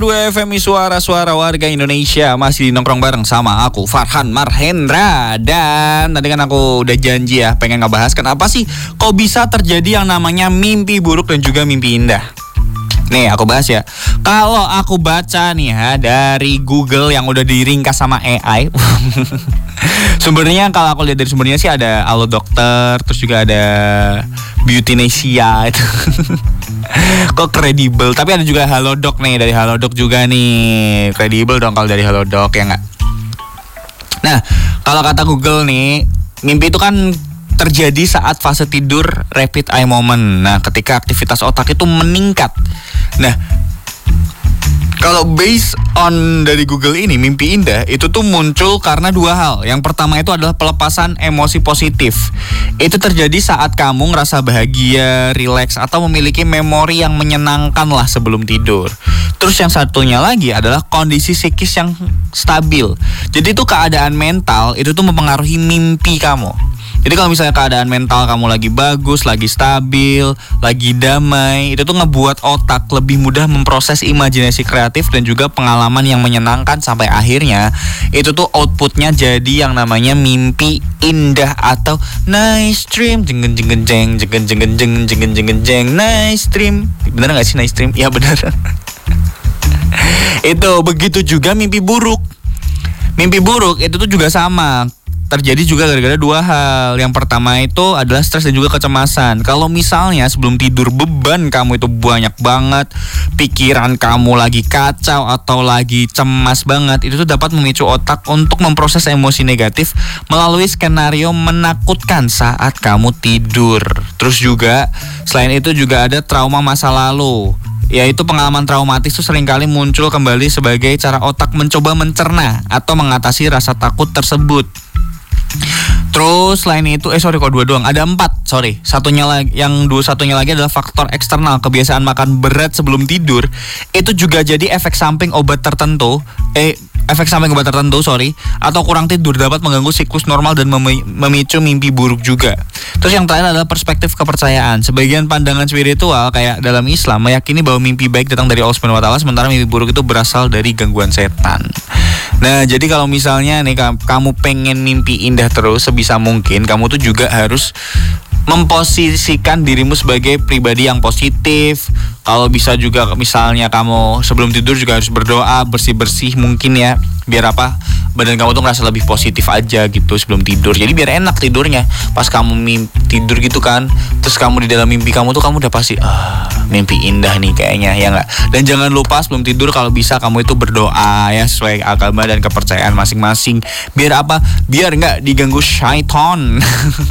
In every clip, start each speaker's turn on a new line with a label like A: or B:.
A: 2 FMI Suara Warga Indonesia. Masih nongkrong bareng sama aku Farhan Marhendra. Dan tadi kan aku udah janji ya pengen ngebahas kenapa sih kok bisa terjadi yang namanya mimpi buruk dan juga mimpi indah. Nih aku bahas ya. Kalau aku baca nih ya dari Google yang udah diringkas sama AI. Sumbernya kalau aku lihat dari sumbernya sih ada Halo Dokter, terus juga ada Beautynesia itu. Kok kredibel, tapi ada juga Halodoc nih, dari Halodoc juga nih. Kredibel dong kalau dari Halodoc, ya nggak? Nah, kalau kata Google nih, mimpi itu kan terjadi saat fase tidur rapid eye moment. Nah, ketika aktivitas otak itu meningkat. Nah, kalau based on dari Google ini, mimpi indah itu tuh muncul karena dua hal. Yang pertama itu adalah pelepasan emosi positif. Itu terjadi saat kamu ngerasa bahagia, rileks, atau memiliki memori yang menyenangkan lah sebelum tidur. Terus yang satunya lagi adalah kondisi psikis yang stabil. Jadi itu keadaan mental itu tuh mempengaruhi mimpi kamu. Jadi kalau misalnya keadaan mental kamu lagi bagus, lagi stabil, lagi damai, itu tuh ngebuat otak lebih mudah memproses imajinasi kreatif dan juga pengalaman yang menyenangkan sampai akhirnya itu tuh outputnya jadi yang namanya mimpi indah atau nice dream. Jeng nice dream. Bener nggak sih nice dream? Ya bener. Itu begitu juga mimpi buruk. Mimpi buruk itu tuh juga sama. Terjadi juga gara-gara dua hal. Yang pertama itu adalah stres dan juga kecemasan. Kalau misalnya sebelum tidur beban kamu itu banyak banget, pikiran kamu lagi kacau atau lagi cemas banget, itu tuh dapat memicu otak untuk memproses emosi negatif melalui skenario menakutkan saat kamu tidur. Terus juga selain itu juga ada trauma masa lalu, yaitu pengalaman traumatis itu seringkali muncul kembali sebagai cara otak mencoba mencerna atau mengatasi rasa takut tersebut. Terus selain itu, kok dua doang, ada 4, satunya lagi, satunya lagi adalah faktor eksternal. Kebiasaan makan berat sebelum tidur itu juga jadi efek samping obat tertentu, atau kurang tidur dapat mengganggu siklus normal dan memicu mimpi buruk juga. Terus yang terakhir adalah perspektif kepercayaan. Sebagian pandangan spiritual kayak dalam Islam meyakini bahwa mimpi baik datang dari Allah Subhanahu wa taala, sementara mimpi buruk itu berasal dari gangguan setan. Nah, jadi kalau misalnya nih kamu pengen mimpi indah terus, sebisa mungkin kamu tuh juga harus memposisikan dirimu sebagai pribadi yang positif. Kalau bisa juga misalnya kamu sebelum tidur juga harus berdoa, bersih-bersih mungkin ya. Biar apa? Badan kamu tuh ngerasa lebih positif aja gitu sebelum tidur. Jadi biar enak tidurnya. Pas kamu tidur gitu kan, terus kamu di dalam mimpi kamu tuh kamu udah pasti mimpi indah nih kayaknya, ya enggak? Dan jangan lupa sebelum tidur kalau bisa kamu itu berdoa ya sesuai agama dan kepercayaan masing-masing. Biar apa? Biar enggak diganggu syaitan.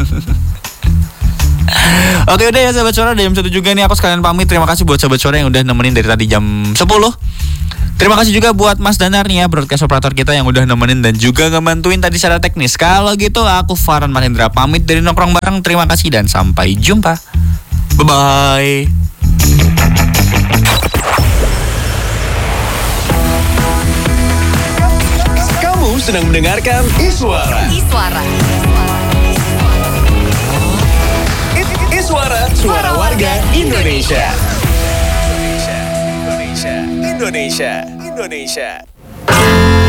A: Oke udah ya sahabat suara, udah jam 1 juga nih, aku sekalian pamit. Terima kasih buat sahabat suara yang udah nemenin dari tadi jam 10. Terima kasih juga buat Mas Danar nih ya, broadcast operator kita yang udah nemenin dan juga ngebantuin tadi secara teknis. Kalau gitu aku Farhan Marhendra pamit dari Nongkrong Bareng. Terima kasih dan sampai jumpa. Bye-bye.
B: Kamu sedang mendengarkan Iswara. Suara warga Indonesia. Indonesia.